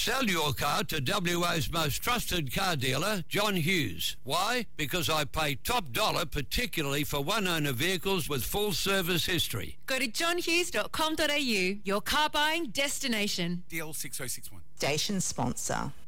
Sell your car to WA's most trusted car dealer, John Hughes. Why? Because I pay top dollar, particularly for one-owner vehicles with full service history. Go to johnhughes.com.au, your car buying destination. DL 6061. Station sponsor.